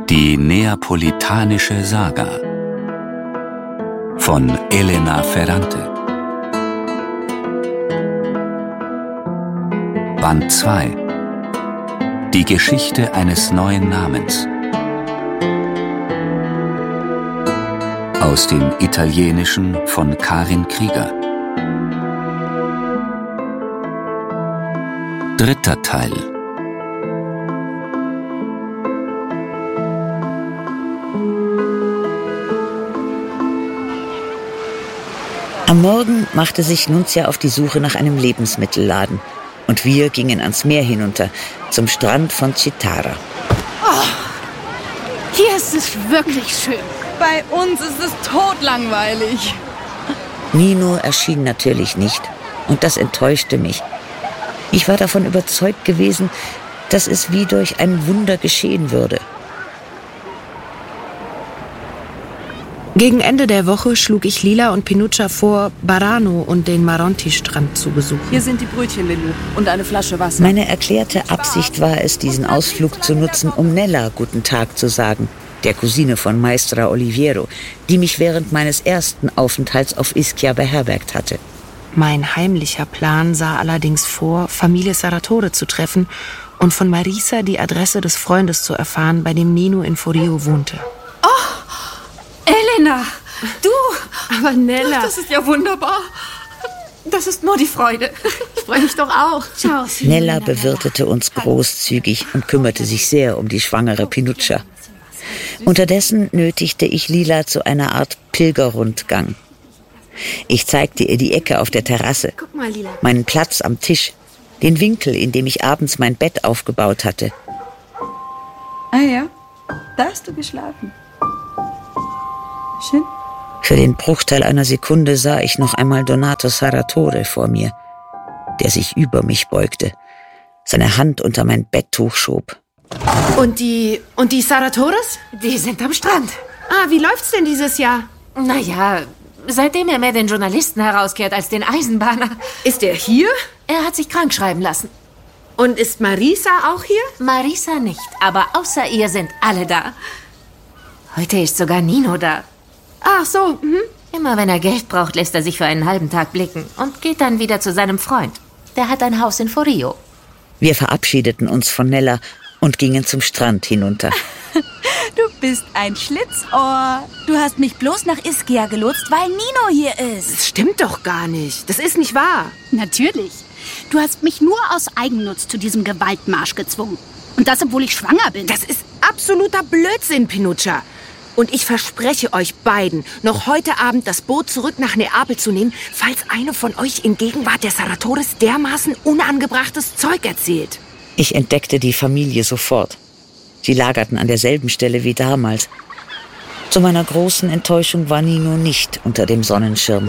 Die neapolitanische Saga von Elena Ferrante. Band 2. Die Geschichte eines neuen Namens. Aus dem Italienischen von Karin Krieger. Dritter Teil. Am Morgen machte sich Nunzia auf die Suche nach einem Lebensmittelladen. Und wir gingen ans Meer hinunter, zum Strand von Chittara. Oh, hier ist es wirklich schön. Bei uns ist es totlangweilig. Nino erschien natürlich nicht. Und das enttäuschte mich. Ich war davon überzeugt gewesen, dass es wie durch ein Wunder geschehen würde. Gegen Ende der Woche schlug ich Lila und Pinuccia vor, Barano und den Maronti-Strand zu besuchen. Hier sind die Brötchen, Lilü, und eine Flasche Wasser. Meine erklärte Absicht war es, diesen Ausflug zu nutzen, um Nella guten Tag zu sagen, der Cousine von Maestra Oliviero, die mich während meines ersten Aufenthalts auf Ischia beherbergt hatte. Mein heimlicher Plan sah allerdings vor, Familie Sarratore zu treffen und von Marisa die Adresse des Freundes zu erfahren, bei dem Nino in Forio wohnte. Elena, du! Aber Nella... Das ist ja wunderbar. Das ist nur die Freude. Ich freue mich doch auch. Ciao. Nella bewirtete uns großzügig und kümmerte sich sehr um die schwangere Pinuccia. Unterdessen nötigte ich Lila zu einer Art Pilgerrundgang. Ich zeigte ihr die Ecke auf der Terrasse, Guck mal, Lila. meinen Platz am Tisch, den Winkel, in dem ich abends mein Bett aufgebaut hatte. Ah ja, da hast du geschlafen. Schön. Für den Bruchteil einer Sekunde sah ich noch einmal Donato Sarratore vor mir, der sich über mich beugte, seine Hand unter mein Betttuch schob. Und die Sarratores? Die sind am Strand. Ah, wie läuft's denn dieses Jahr? Naja, seitdem er mehr den Journalisten herauskehrt als den Eisenbahner. Ist er hier? Er hat sich krank schreiben lassen. Und ist Marisa auch hier? Marisa nicht, aber außer ihr sind alle da. Heute ist sogar Nino da. Ach so, Immer wenn er Geld braucht, lässt er sich für einen halben Tag blicken und geht dann wieder zu seinem Freund. Der hat ein Haus in Forio. Wir verabschiedeten uns von Nella und gingen zum Strand hinunter. Du bist ein Schlitzohr. Du hast mich bloß nach Ischia gelotst, weil Nino hier ist. Das stimmt doch gar nicht. Das ist nicht wahr. Natürlich. Du hast mich nur aus Eigennutz zu diesem Gewaltmarsch gezwungen. Und das, obwohl ich schwanger bin. Das ist absoluter Blödsinn, Pinuccia. Und ich verspreche euch beiden, noch heute Abend das Boot zurück nach Neapel zu nehmen, falls eine von euch in Gegenwart der Sarratores dermaßen unangebrachtes Zeug erzählt. Ich entdeckte die Familie sofort. Sie lagerten an derselben Stelle wie damals. Zu meiner großen Enttäuschung war Nino nicht unter dem Sonnenschirm.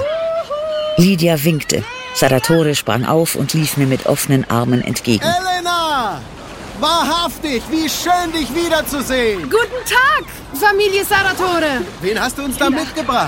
Lydia winkte. Sarratore sprang auf und lief mir mit offenen Armen entgegen. Elena! Wahrhaftig, wie schön, dich wiederzusehen. Guten Tag, Familie Sarratore. Wen hast du uns da mitgebracht?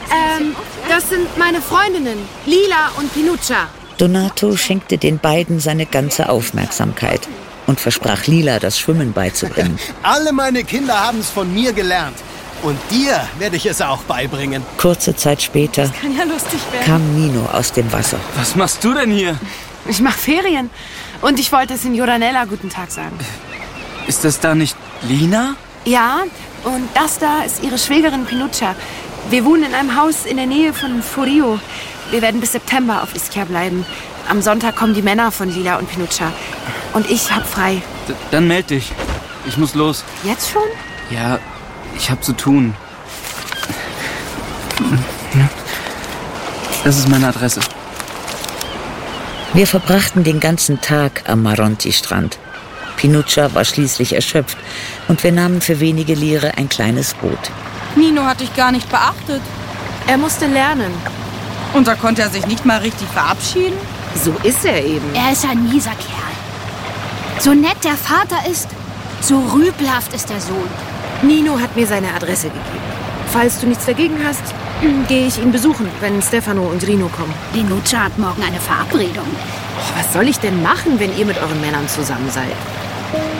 Das sind meine Freundinnen, Lila und Pinuccia. Donato schenkte den beiden seine ganze Aufmerksamkeit und versprach Lila, das Schwimmen beizubringen. Alle meine Kinder haben es von mir gelernt. Und dir werde ich es auch beibringen. Kurze Zeit später Kann ja lustig werden. kam Nino aus dem Wasser. Was machst du denn hier? Ich mache Ferien und ich wollte Signora Nella guten Tag sagen. Ist das da nicht Lina? Ja, und das da ist ihre Schwägerin Pinuccia. Wir wohnen in einem Haus in der Nähe von Forio. Wir werden bis September auf Ischia bleiben. Am Sonntag kommen die Männer von Lila und Pinuccia. Und ich hab frei. Dann meld dich. Ich muss los. Jetzt schon? Ja, ich hab zu tun. Das ist meine Adresse. Wir verbrachten den ganzen Tag am Maronti-Strand. Pinuccia war schließlich erschöpft und wir nahmen für wenige Lire ein kleines Boot. Nino hat dich gar nicht beachtet. Er musste lernen. Und da konnte er sich nicht mal richtig verabschieden. So ist er eben. Er ist ein mieser Kerl. So nett der Vater ist, so rüpelhaft ist der Sohn. Nino hat mir seine Adresse gegeben. Falls du nichts dagegen hast, gehe ich ihn besuchen, wenn Stefano und Rino kommen. Pinuccia hat morgen eine Verabredung. Was soll ich denn machen, wenn ihr mit euren Männern zusammen seid?